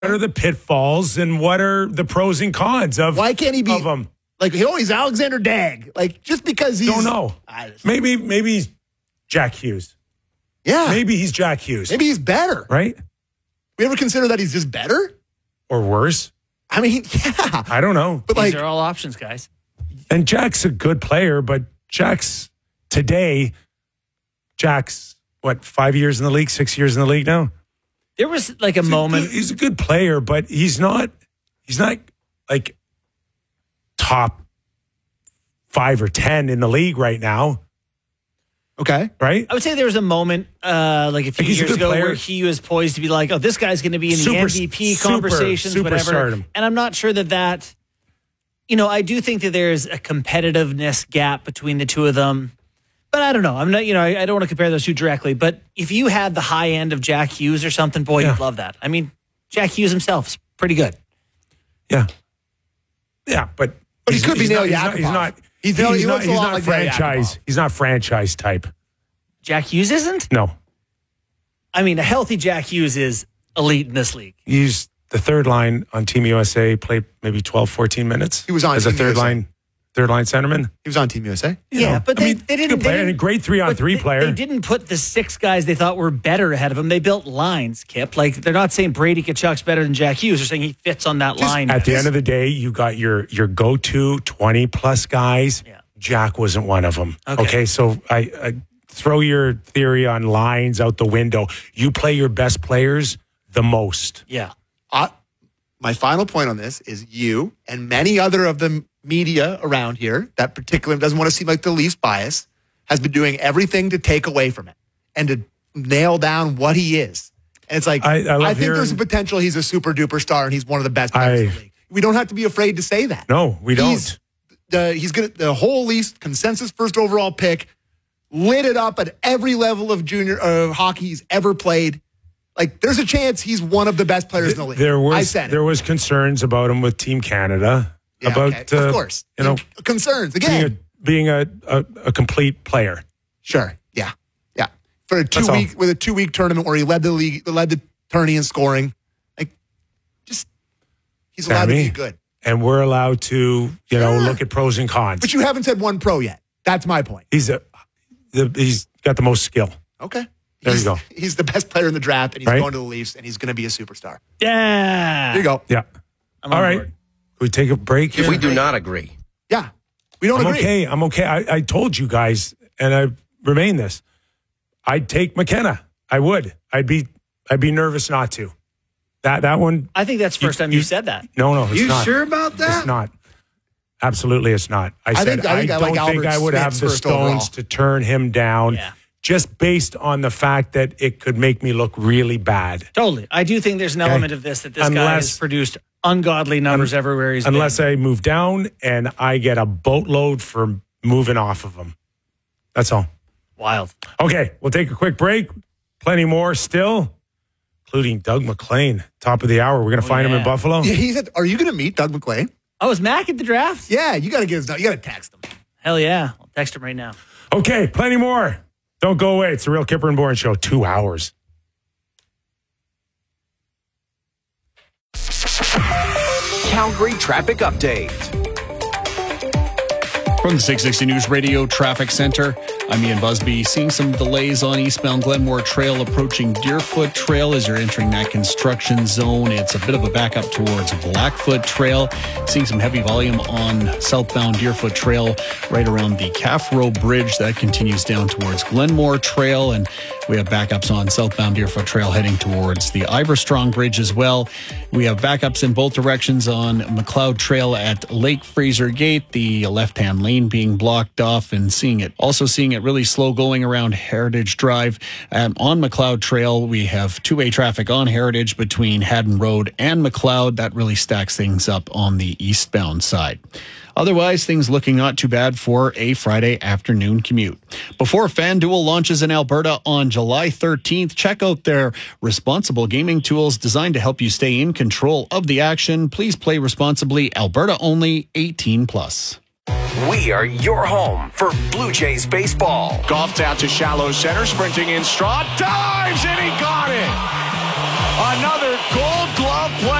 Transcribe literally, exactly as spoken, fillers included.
are the pitfalls and what are the pros and cons of, Why can't he be, of them? Like, oh, he's Alexander Dagg. Like, just because he's... Don't know. Maybe, maybe he's Jack Hughes. Yeah. Maybe he's Jack Hughes. Maybe he's better. Right? We ever consider that he's just better? Or worse? I mean, yeah. I don't know. But These like, are all options, guys. And Jack's a good player, but Jack's today, Jack's, what, five years in the league, six years in the league now? There was like a he's moment. A good, he's a good player, but he's not, he's not like top five or ten in the league right now. okay. Right? I would say there was a moment, uh, like a few Like he's a years good ago, player. where he was poised to be like, "Oh, this guy's going to be in the Super- M V P super- conversations, whatever." superstardom. And I'm not sure that that, you know, I do think that there's a competitiveness gap between the two of them. But I don't know. I'm not, you know, I, I don't want to compare those two directly. But if you had the high end of Jack Hughes or something, boy, Yeah. you'd love that. I mean, Jack Hughes himself is pretty good. Yeah. Yeah, but But he he's- could be he's Nail not, he's not, Yakupov. he's not, He's he's Nail- he not, looks a he's lot not like Nail franchise. Yakupov. He's not franchise type. Jack Hughes isn't? No. I mean, a healthy Jack Hughes is elite in this league. He's the third line on Team U S A, played maybe twelve, fourteen minutes. He was on as a Team third U S A. line, third line centerman. He was on Team U S A. You Yeah, know, but I they, mean, they good didn't. player they and a didn't- great three on but three they, player. They didn't put the six guys they thought were better ahead of him. They built lines, Kip. Like, they're not saying Brady Tkachuk's better than Jack Hughes. They're saying he fits on that line. At the end of the day, you got your your go to twenty plus guys. Yeah. Jack wasn't one of them. Okay. Okay, so I, I throw your theory on lines out the window. You play your best players the most. Yeah. Uh, my final point on this is you and many other of the media around here that particularly doesn't want to seem like the Leafs bias has been doing everything to take away from it and to nail down what he is. And it's like, I- I love I, think hearing- there's a potential he's a super duper star and he's one of the best players in I- the league. We don't have to be afraid to say that. No, we don't. He's, the, he's gonna the whole Leafs consensus first overall pick, lit it up at every level of junior uh, hockey he's ever played. Like, there's a chance he's one of the best players in the league. There was I said it. there was concerns about him with Team Canada. Yeah, about okay. uh, of course, you know, concerns being again. a being a, a, a complete player. Sure, yeah, yeah. For a two That's all. week with a two week tournament where he led the league, led the tourney in scoring, like, just he's allowed Sammy, to be good. And we're allowed to, you know, Yeah. look at pros and cons. But you haven't said one pro yet. That's my point. He's a the, he's got the most skill. Okay, There he's, you go. He's the best player in the draft, and he's Right? going to the Leafs, and he's going to be a superstar. Yeah. There you go. Yeah. I'm All on right. board. Can we take a break here? We do not agree. Yeah, we don't I'm agree. okay. I'm okay. I, I told you guys, and I remain this. I'd take McKenna. I would. I'd be. I'd be nervous not to. That that one. I think that's the first You- time you you- said that. No, no. It's You not. sure about that? It's not. Absolutely, it's not. I, I said think- I think I don't like think Albert I would Smith's have the first stones overall. to turn him down, Yeah. just based on the fact that it could make me look really bad. Totally. I do think there's an Okay. element of this that this guy Unless- has produced ungodly numbers everywhere he's Unless been. I move down and I get a boatload for moving off of him. That's all. Wild. Okay, we'll take a quick break. Plenty more still, including Doug McLean, top of the hour. We're going to Oh, find him in yeah. Buffalo. Yeah, he said, "Are you going to meet Doug McLean?" Oh, is Mac at the draft? Yeah, you got to get his. You got to text him. Hell yeah. I'll text him right now. Okay, plenty more. Don't go away. It's the Real Kipper and Bourne Show. Two hours. Calgary traffic update. From the six sixty News Radio Traffic Center, I'm Ian Busby. Seeing some delays on eastbound Glenmore Trail approaching Deerfoot Trail as you're entering that construction zone. It's a bit of a backup towards Blackfoot Trail. Seeing some heavy volume on southbound Deerfoot Trail right around the Calf Row Bridge. That continues down towards Glenmore Trail. And we have backups on southbound Deerfoot Trail heading towards the Iverstrong Bridge as well. We have backups in both directions on McLeod Trail at Lake Fraser Gate. The left-hand lane being blocked off, and seeing it also seeing it really slow going around Heritage Drive. Um, on McLeod Trail, we have two-way traffic on Heritage between Haddon Road and McLeod. That really stacks things up on the eastbound side. Otherwise, things looking not too bad for a Friday afternoon commute. Before FanDuel launches in Alberta on July thirteenth, check out their responsible gaming tools designed to help you stay in control of the action. Please play responsibly. Alberta only, eighteen plus. We are your home for Blue Jays baseball. Golf down to shallow center, sprinting in Straw, dives, and he got it. Another